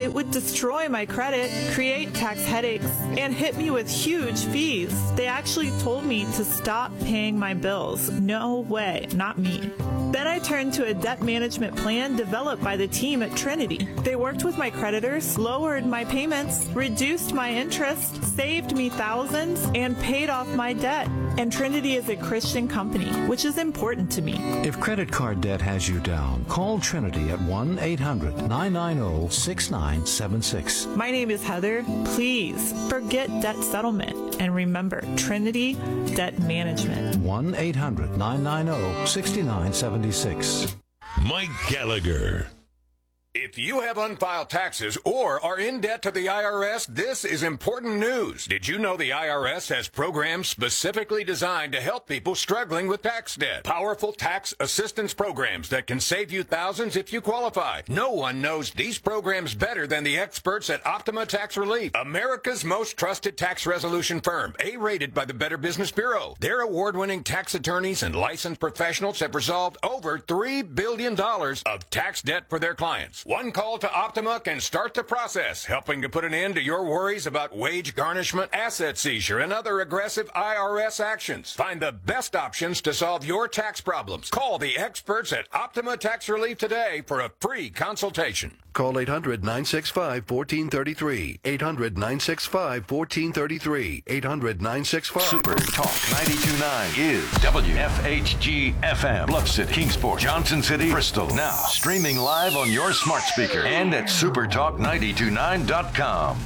It would destroy my credit, create tax headaches, and hit me with huge fees. They actually told me to stop paying my bills. No way, not me. Then I turned to a debt management plan developed by the team at Trinity. They worked with my creditors, lowered my payments, reduced my interest, saved me thousands, and paid off my debt. And Trinity is a Christian company, which is important to me. If credit card debt has you down, call Trinity at 1-800-990-6976. My name is Heather. Please forget debt settlement and remember Trinity Debt Management. 1-800-990-6976. Mike Gallagher. If you have unfiled taxes or are in debt to the IRS, this is important news. Did you know the IRS has programs specifically designed to help people struggling with tax debt? Powerful tax assistance programs that can save you thousands if you qualify. No one knows these programs better than the experts at Optima Tax Relief, America's most trusted tax resolution firm, A-rated by the Better Business Bureau. Their award-winning tax attorneys and licensed professionals have resolved over $3 billion of tax debt for their clients. One call to Optima can start the process, helping to put an end to your worries about wage garnishment, asset seizure, and other aggressive IRS actions. Find the best options to solve your tax problems. Call the experts at Optima Tax Relief today for a free consultation. Call 800-965-1433. 800-965-1433. 800-965. Super Talk 92.9 is WFHG-FM. Bluff City, Kingsport, Johnson City, Bristol. Now, streaming live on your smart speaker and at supertalk929.com.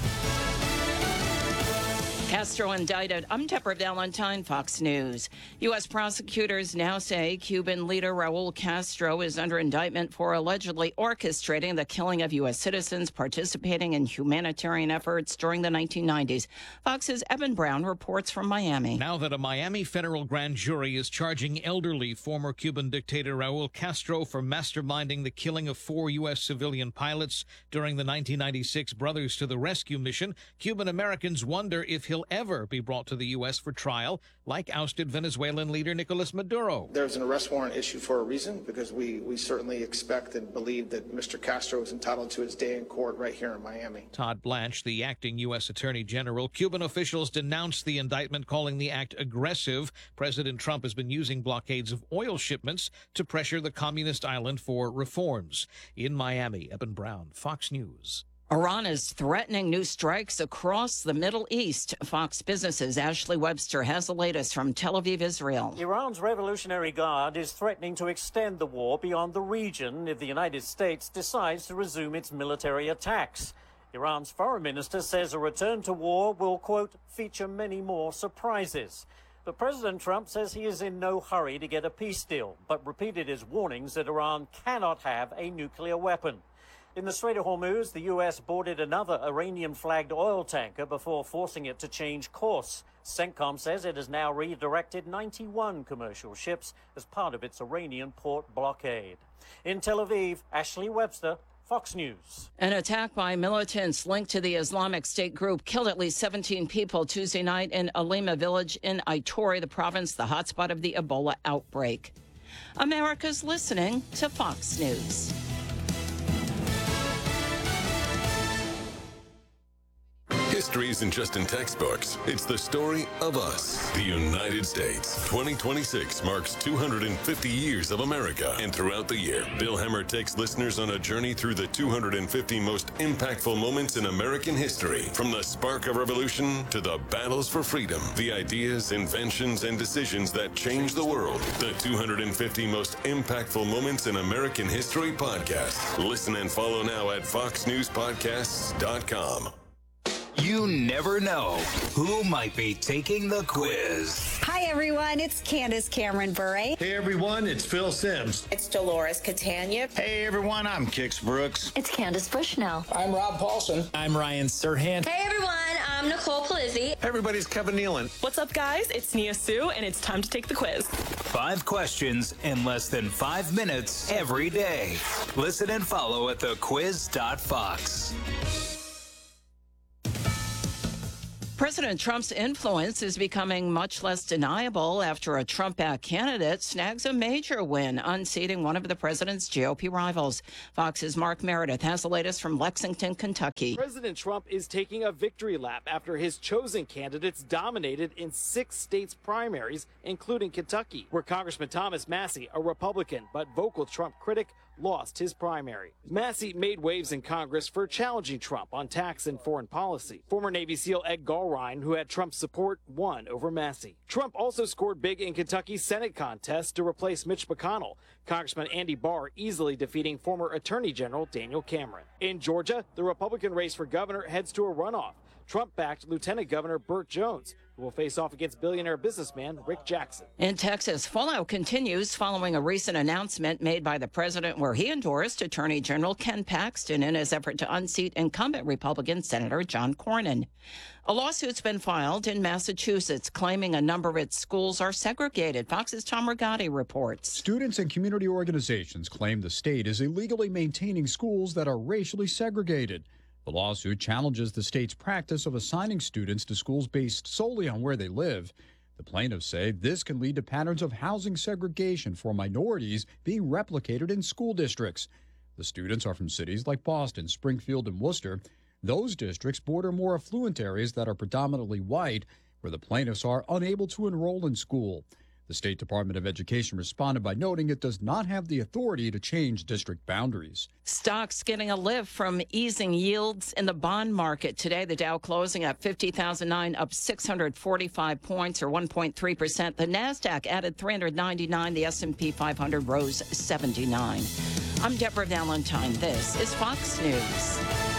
Castro indicted. I'm Deborah Valentine, Fox News. U.S. prosecutors now say Cuban leader Raul Castro is under indictment for allegedly orchestrating the killing of U.S. citizens participating in humanitarian efforts during the 1990s. Fox's Evan Brown reports from Miami. Now that a Miami federal grand jury is charging elderly former Cuban dictator Raul Castro for masterminding the killing of 4 U.S. civilian pilots during the 1996 Brothers to the Rescue mission, Cuban Americans wonder if he'll ever be brought to the U.S. for trial, like ousted Venezuelan leader Nicolas Maduro. There's an arrest warrant issued for a reason, because we certainly expect and believe that Mr. Castro is entitled to his day in court right here in Miami. Todd Blanche, the acting U.S. Attorney General. Cuban officials denounced the indictment, calling the act aggressive. President Trump has been using blockades of oil shipments to pressure the communist island for reforms. In Miami, Evan Brown, Fox News. Iran is threatening new strikes across the Middle East. Fox Business's Ashley Webster has the latest from Tel Aviv, Israel. Iran's Revolutionary Guard is threatening to extend the war beyond the region if the United States decides to resume its military attacks. Iran's foreign minister says a return to war will, quote, feature many more surprises. But President Trump says he is in no hurry to get a peace deal, but repeated his warnings that Iran cannot have a nuclear weapon. In the Strait of Hormuz, the U.S. boarded another Iranian-flagged oil tanker before forcing it to change course. CENTCOM says it has now redirected 91 commercial ships as part of its Iranian port blockade. In Tel Aviv, Ashley Webster, Fox News. An attack by militants linked to the Islamic State group killed at least 17 people Tuesday night in Alima village in Ituri, the province, the hotspot of the Ebola outbreak. America's listening to Fox News. History isn't just in textbooks. It's the story of us, the United States. 2026 marks 250 years of America. And throughout the year, Bill Hemmer takes listeners on a journey through the 250 most impactful moments in American history. From the spark of revolution to the battles for freedom, the ideas, inventions, and decisions that changed the world. The 250 most impactful moments in American history podcast. Listen and follow now at foxnewspodcasts.com. You never know who might be taking the quiz. Hi, everyone. It's Candace Cameron Bure. Hey, everyone. It's Phil Sims. It's Dolores Catania. Hey, everyone. I'm Kix Brooks. It's Candace Bushnell. I'm Rob Paulson. I'm Ryan Serhant. Hey, everyone. I'm Nicole Palizzi. Hey, everybody's Kevin Nealon. What's up, guys? It's Nia Sue, and it's time to take the quiz. 5 questions in less than 5 minutes every day. Listen and follow at thequiz.fox. President Trump's influence is becoming much less deniable after a Trump-backed candidate snags a major win, unseating one of the president's GOP rivals. Fox's Mark Meredith has the latest from Lexington, Kentucky. President Trump is taking a victory lap after his chosen candidates dominated in 6 states' primaries, including Kentucky, where Congressman Thomas Massie, a Republican but vocal Trump critic, lost his primary. Massie made waves in Congress for challenging Trump on tax and foreign policy. Former Navy SEAL Ed Gulrine, who had Trump's support, won over Massie. Trump also scored big in Kentucky's Senate contest to replace Mitch McConnell, Congressman Andy Barr easily defeating former Attorney General Daniel Cameron. In Georgia, the Republican race for governor heads to a runoff. Trump-backed Lieutenant Governor Burt Jones, who will face off against billionaire businessman Rick Jackson. In Texas, fallout continues following a recent announcement made by the president where he endorsed Attorney General Ken Paxton in his effort to unseat incumbent Republican Senator John Cornyn. A lawsuit's been filed in Massachusetts claiming a number of its schools are segregated. Fox's Tom Rigotti reports. Students and community organizations claim the state is illegally maintaining schools that are racially segregated. The lawsuit challenges the state's practice of assigning students to schools based solely on where they live. The plaintiffs say this can lead to patterns of housing segregation for minorities being replicated in school districts. The students are from cities like Boston, Springfield, and Worcester. Those districts border more affluent areas that are predominantly white, where the plaintiffs are unable to enroll in school. The State Department of Education responded by noting it does not have the authority to change district boundaries. Stocks getting a lift from easing yields in the bond market. Today, the Dow closing at 50,009, up 645 points or 1.3%. The NASDAQ added 399. The S&P 500 rose 79. I'm Deborah Valentine. This is Fox News.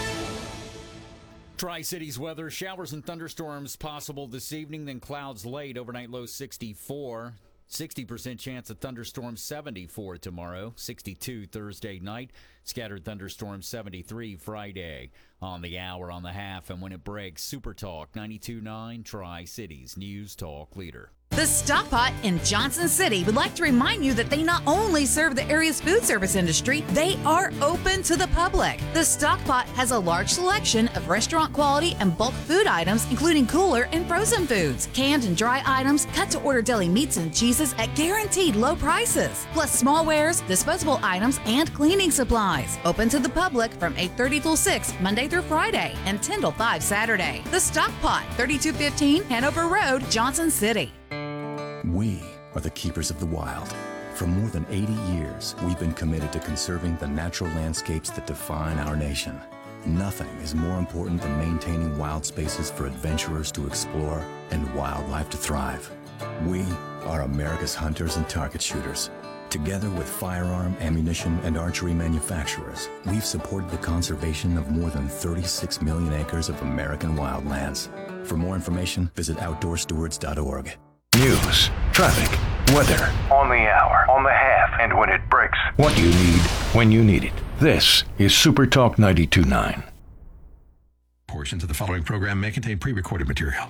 Tri-Cities weather, showers and thunderstorms possible this evening, then clouds late, overnight low 64. 60% chance of thunderstorms, 74 tomorrow, 62 Thursday night, scattered thunderstorms, 73 Friday. On the hour, on the half, and when it breaks, Super Talk 92.9, Tri-Cities News Talk Leader. The Stock Pot in Johnson City would like to remind you that they not only serve the area's food service industry, they are open to the public. The Stock Pot has a large selection of restaurant quality and bulk food items, including cooler and frozen foods, canned and dry items, cut-to-order deli meats and cheeses at guaranteed low prices, plus small wares, disposable items, and cleaning supplies. Open to the public from 8:30 till 6, Monday through Friday, and 10 till 5 Saturday. The Stock Pot, 3215 Hanover Road, Johnson City. We are the keepers of the wild. For more than 80 years, we've been committed to conserving the natural landscapes that define our nation. Nothing is more important than maintaining wild spaces for adventurers to explore and wildlife to thrive. We are America's hunters and target shooters. Together with firearm, ammunition, and archery manufacturers, we've supported the conservation of more than 36 million acres of American wildlands. For more information, visit OutdoorStewards.org. News, traffic, weather, on the hour, on the half, and when it breaks. What you need, when you need it. This is Super Talk 92.9. Portions of the following program may contain pre-recorded material.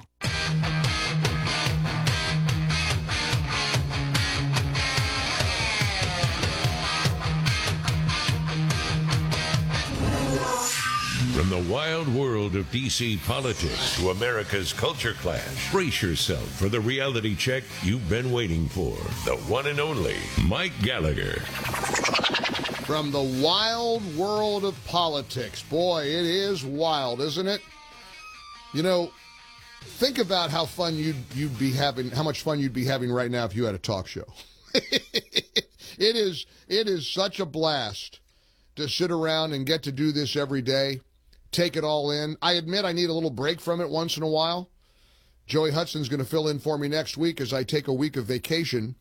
From the wild world of D.C. politics to America's culture clash, brace yourself for the reality check you've been waiting for. The one and only Mike Gallagher. From the wild world of politics. Boy, it is wild, isn't it? You know, think about how fun you'd be having, how much fun you'd be having right now if you had a talk show. It is such a blast to sit around and get to do this every day. Take it all in. I admit I need a little break from it once in a while. Joey Hudson's going to fill in for me next week as I take a week of vacation.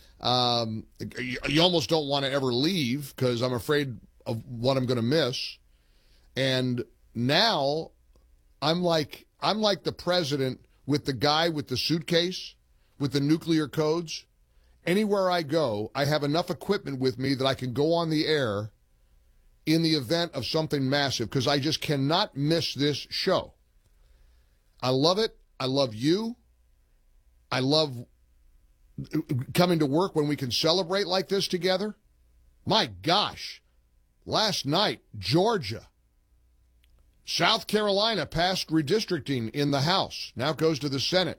You almost don't want to ever leave because I'm afraid of what I'm going to miss. And now I'm like the president with the guy with the suitcase with the nuclear codes. Anywhere I go, I have enough equipment with me that I can go on the air in the event of something massive, because I just cannot miss this show. I love it. I love you. I love coming to work when we can celebrate like this together. My gosh, last night, Georgia, South Carolina passed redistricting in the House. Now goes to the Senate.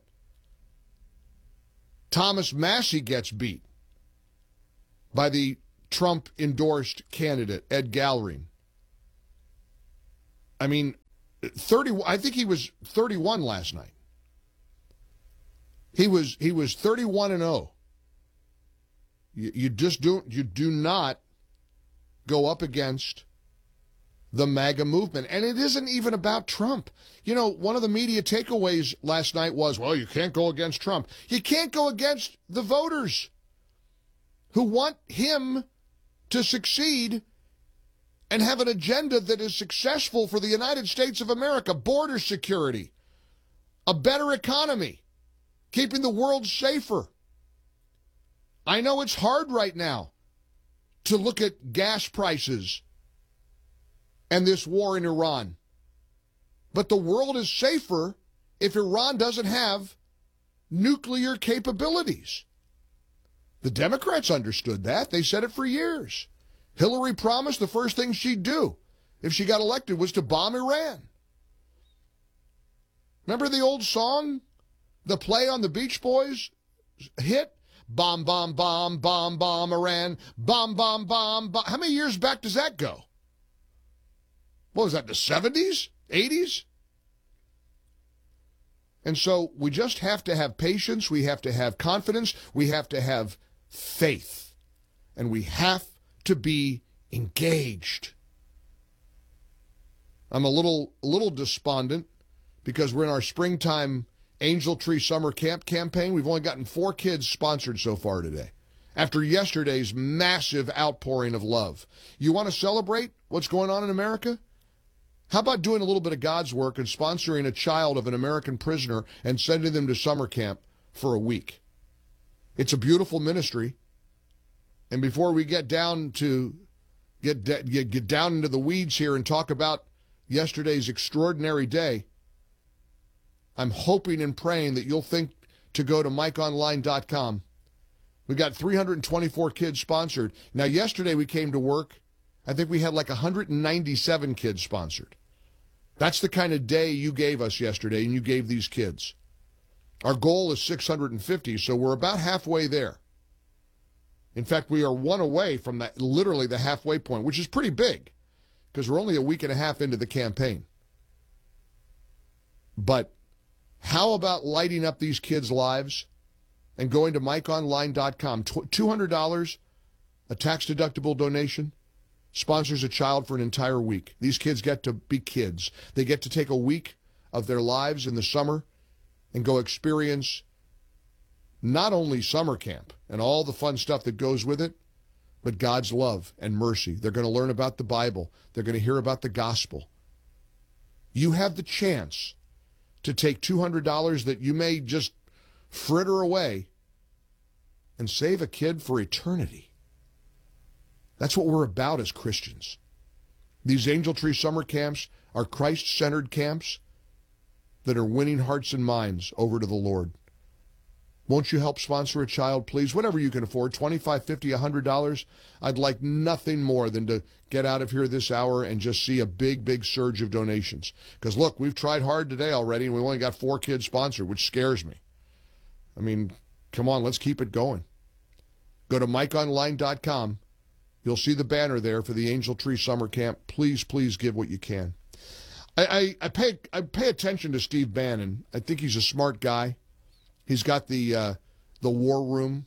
Thomas Massie gets beat by the Trump-endorsed candidate, Ed Gallery. I mean, I think he was 31 last night. He was 31-0. You do not go up against the MAGA movement. And it isn't even about Trump. You know, one of the media takeaways last night was, well, you can't go against Trump. You can't go against the voters who want him to succeed and have an agenda that is successful for the United States of America. Border security, a better economy, keeping the world safer. I know it's hard right now to look at gas prices and this war in Iran. But the world is safer if Iran doesn't have nuclear capabilities. The Democrats understood that. They said it for years. Hillary promised the first thing she'd do if she got elected was to bomb Iran. Remember the old song, the play on the Beach Boys hit? Bomb, bomb, bomb, bomb, bomb, Iran. Bomb, bomb, bomb, bomb. How many years back does that go? What was that, the 70s? 80s? And so we just have to have patience. We have to have confidence. We have to have faith. And we have to be engaged. I'm a little despondent because we're in our springtime Angel Tree Summer Camp campaign. We've only gotten 4 kids sponsored so far today, after yesterday's massive outpouring of love. You want to celebrate what's going on in America? How about doing a little bit of God's work and sponsoring a child of an American prisoner and sending them to summer camp for a week? It's a beautiful ministry. And before we get down to get down into the weeds here and talk about yesterday's extraordinary day, I'm hoping and praying that you'll think to go to MikeOnline.com. We got 324 kids sponsored. Now, yesterday we came to work. I think we had like 197 kids sponsored. That's the kind of day you gave us yesterday, and you gave these kids. Our goal is 650, so we're about halfway there. In fact, we are one away from that, literally the halfway point, which is pretty big because we're only a week and a half into the campaign. But how about lighting up these kids' lives and going to MikeOnline.com? $200, a tax-deductible donation, sponsors a child for an entire week. These kids get to be kids. They get to take a week of their lives in the summer and go experience not only summer camp and all the fun stuff that goes with it, but God's love and mercy. They're going to learn about the Bible. They're going to hear about the gospel. You have the chance to take $200 that you may just fritter away and save a kid for eternity. That's what we're about as Christians. These Angel Tree summer camps are Christ-centered camps that are winning hearts and minds over to the Lord. Won't you help sponsor a child, please? Whatever you can afford, $25, $50, $100. I'd like nothing more than to get out of here this hour and just see a big, big surge of donations. Because, look, we've tried hard today already, and we only got 4 kids sponsored, which scares me. I mean, come on, let's keep it going. Go to MikeOnline.com. You'll see the banner there for the Angel Tree Summer Camp. Please, please give what you can. I pay attention to Steve Bannon. I think he's a smart guy. He's got the war room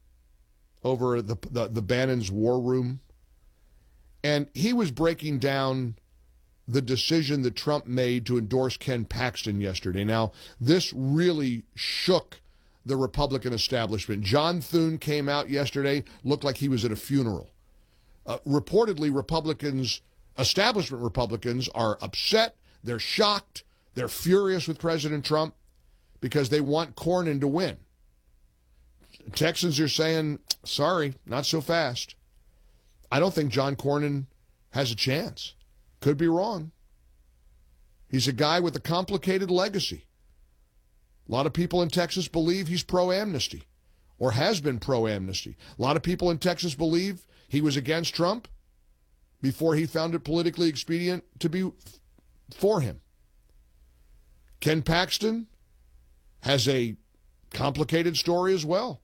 over the Bannon's war room. And he was breaking down the decision that Trump made to endorse Ken Paxton yesterday. Now, this really shook the Republican establishment. John Thune came out yesterday, looked like he was at a funeral. Reportedly, establishment Republicans are upset, they're shocked, they're furious with President Trump because they want Cornyn to win. Texans are saying, sorry, not so fast. I don't think John Cornyn has a chance. Could be wrong. He's a guy with a complicated legacy. A lot of people in Texas believe he's pro-amnesty or has been pro-amnesty. A lot of people in Texas believe he was against Trump before he found it politically expedient to be for him. Ken Paxton has a complicated story as well.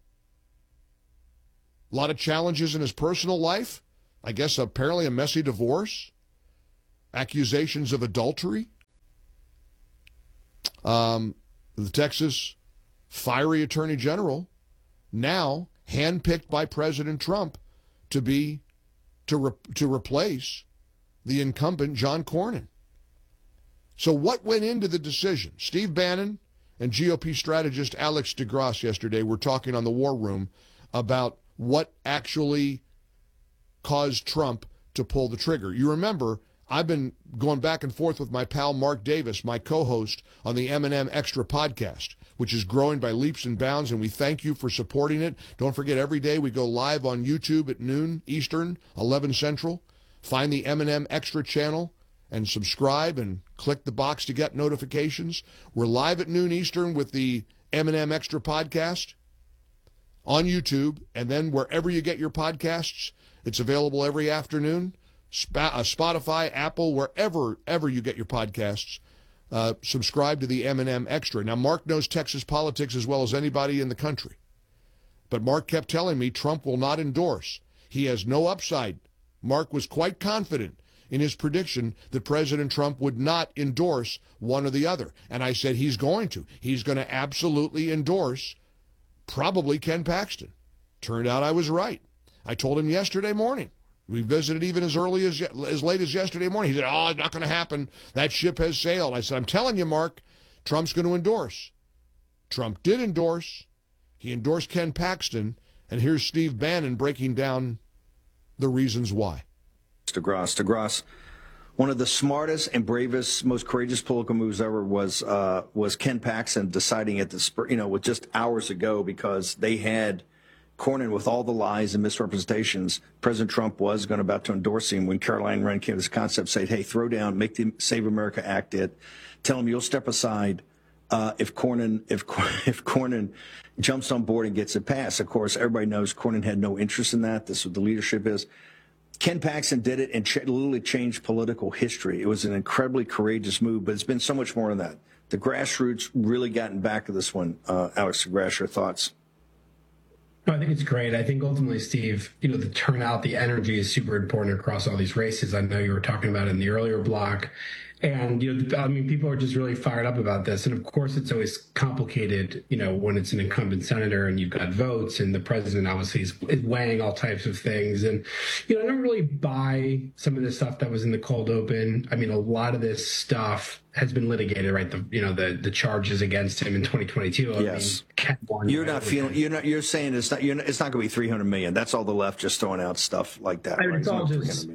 A lot of challenges in his personal life. I guess apparently a messy divorce. Accusations of adultery. The Texas fiery attorney general, now handpicked by President Trump to replace the incumbent John Cornyn. So what went into the decision? Steve Bannon and GOP strategist Alex DeGrasse yesterday were talking on the War Room about what actually caused Trump to pull the trigger. You remember, I've been going back and forth with my pal Mark Davis, my co-host on the M&M Extra podcast, which is growing by leaps and bounds, and we thank you for supporting it. Don't forget, every day we go live on YouTube at noon Eastern, 11 Central. Find the M&M Extra channel and subscribe and click the box to get notifications. We're live at noon Eastern with the M&M Extra podcast on YouTube, and then wherever you get your podcasts, it's available every afternoon. Spotify, Apple, wherever you get your podcasts, subscribe to the M&M Extra. Now, Mark knows Texas politics as well as anybody in the country. But Mark kept telling me Trump will not endorse. He has no upside. Mark was quite confident in his prediction that President Trump would not endorse one or the other. And I said he's going to. He's going to absolutely endorse probably Ken Paxton. Turned out I was right. I told him yesterday morning. We visited even as late as yesterday morning. He said, oh, it's not going to happen. That ship has sailed. I said, I'm telling you, Mark, Trump's going to endorse. Trump did endorse. He endorsed Ken Paxton. And here's Steve Bannon breaking down the reasons why. DeGrasse, one of the smartest and bravest, most courageous political moves ever was Ken Paxton deciding at the with just hours ago, because they had Cornyn with all the lies and misrepresentations. President Trump was about to endorse him when Caroline Wren came to this concept, said, hey, throw down, make the Save America Act it. Tell him you'll step aside if Cornyn jumps on board and gets it passed. Of course, everybody knows Cornyn had no interest in that. This is what the leadership is. Ken Paxton did it and literally changed political history. It was an incredibly courageous move, but it's been so much more than that. The grassroots really gotten back to this one. Alex DeGrasse, your thoughts? No, I think it's great. I think ultimately, Steve, the turnout, the energy is super important across all these races. I know you were talking about it in the earlier block. And, people are just really fired up about this. And of course, it's always complicated, when it's an incumbent senator and you've got votes and the president obviously is weighing all types of things. And, I don't really buy some of the stuff that was in the cold open. I mean, a lot of this stuff has been litigated, right? The charges against him in 2022. Yes. You're saying it's not going to be $300 million. That's all the left just throwing out stuff like that. I mean, it's all just,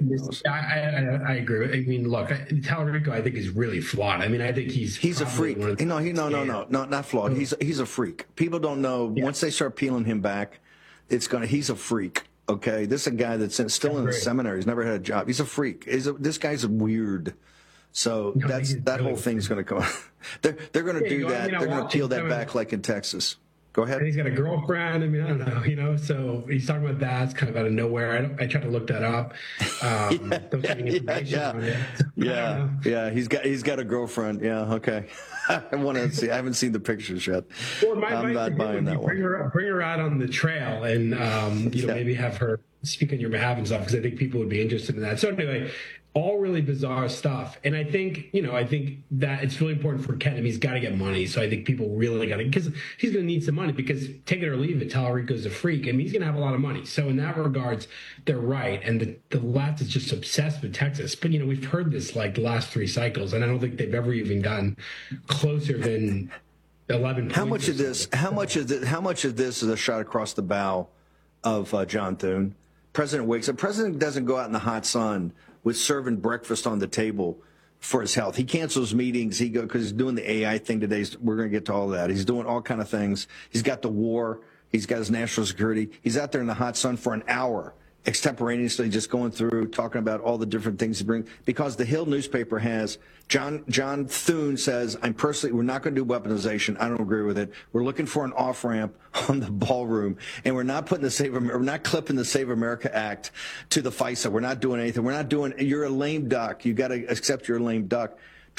I agree. I mean, look, Tallarico, I think is really flawed. I mean, I think he's a freak. No, not flawed. He's a freak. People don't know once they start peeling him back, he's a freak. Okay, this is a guy that's still in the seminary. He's never had a job. He's a freak. This guy's weird. So that whole thing's going to come. They're going to do that. They're going to peel that back like in Texas. Go ahead. And he's got a girlfriend. I mean, I don't know, so he's talking about that. It's kind of out of nowhere. I tried to look that up. Yeah. He's got a girlfriend. Yeah. Okay. I want to see. I haven't seen the pictures yet. Well, I'm not buying that one. Bring her out on the trail and maybe have her speak on your behalf and stuff, because I think people would be interested in that. So anyway, all really bizarre stuff. And I think that it's really important for Ken. He's got to get money. So I think people really got to, because he's going to need some money, because take it or leave it, Tallarico's a freak. I mean, he's going to have a lot of money. So in that regards, they're right. And the left is just obsessed with Texas. But, we've heard this like the last 3 cycles, and I don't think they've ever even gotten closer than 11 points. How much of this is a shot across the bow of John Thune? President wakes up. President doesn't go out in the hot sun with serving breakfast on the table for his health. He cancels meetings. Because he's doing the AI thing today. We're going to get to all that. He's doing all kind of things. He's got the war. He's got his national security. He's out there in the hot sun for an hour, extemporaneously just going through, talking about all the different things he brings. Because the Hill newspaper has, John Thune says, we're not going to do weaponization. I don't agree with it. We're looking for an off-ramp on the ballroom, and we're not clipping the Save America Act to the FISA. We're not doing anything. You're a lame duck. You got to accept you're a lame duck.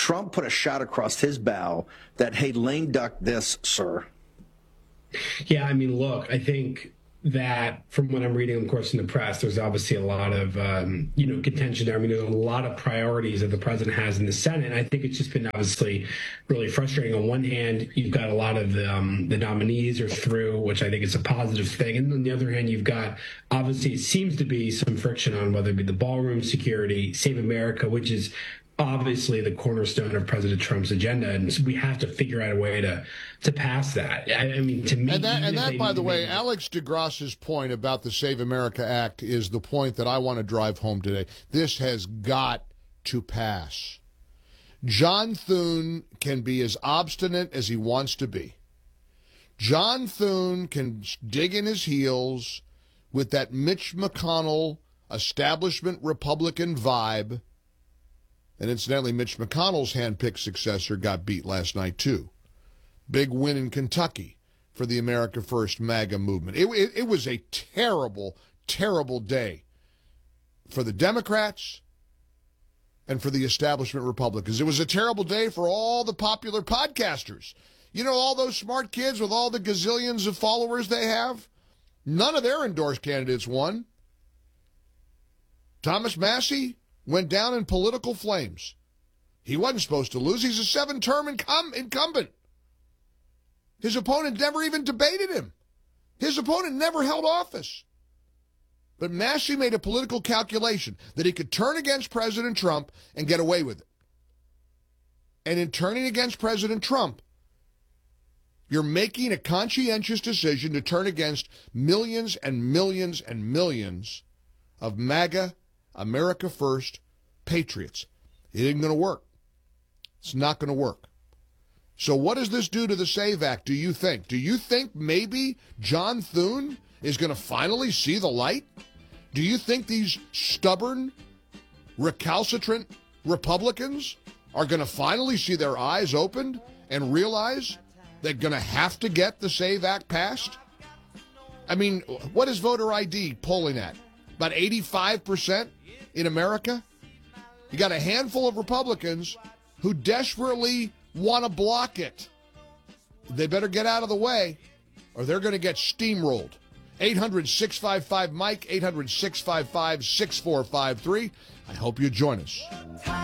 Trump put a shot across his bow that, hey, lame duck this, sir. Yeah, I mean, look, I think that from what I'm reading, of course, in the press, there's obviously a lot of, contention there. I mean, there's a lot of priorities that the president has in the Senate. And I think it's just been obviously really frustrating. On one hand, you've got a lot of the nominees are through, which I think is a positive thing. And on the other hand, you've got, obviously, it seems to be some friction on whether it be the ballroom security, Save America, which is obviously the cornerstone of President Trump's agenda, and we have to figure out a way to pass that. I mean, to me, and that by the way, Alex DeGrasse's point about the Save America Act is the point that I want to drive home today. This has got to pass. John Thune can be as obstinate as he wants to be. John Thune can dig in his heels with that Mitch McConnell establishment Republican vibe. And incidentally, Mitch McConnell's handpicked successor got beat last night, too. Big win in Kentucky for the America First MAGA movement. It was a terrible, terrible day for the Democrats and for the establishment Republicans. It was a terrible day for all the popular podcasters. You know, all those smart kids with all the gazillions of followers they have? None of their endorsed candidates won. Thomas Massie went down in political flames. He wasn't supposed to lose. He's a 7-term incumbent. His opponent never even debated him. His opponent never held office. But Massie made a political calculation that he could turn against President Trump and get away with it. And in turning against President Trump, you're making a conscientious decision to turn against millions and millions and millions of MAGA, America First patriots. It isn't going to work. It's not going to work. So what does this do to the SAVE Act, do you think? Do you think maybe John Thune is going to finally see the light? Do you think these stubborn, recalcitrant Republicans are going to finally see their eyes opened and realize they're going to have to get the SAVE Act passed? I mean, what is voter ID polling at? About 85% in America? You got a handful of Republicans who desperately want to block it. They better get out of the way or they're going to get steamrolled. 800-655-MIKE, 800-655-6453. I hope you join us.